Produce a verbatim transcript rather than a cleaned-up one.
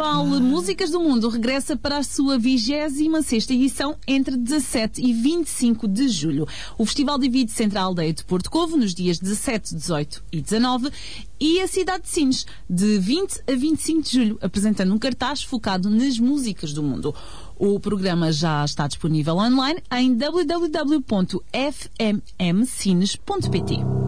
Festival Músicas do Mundo regressa para a sua vigésima sexta edição entre dezassete e vinte e cinco de julho. O festival divide-se entre a aldeia de Porto Covo, nos dias dezassete, dezoito e dezanove, e a cidade de Sines, de vinte a vinte e cinco de julho, apresentando um cartaz focado nas músicas do mundo. O programa já está disponível online em w w w ponto f m m sines ponto p t.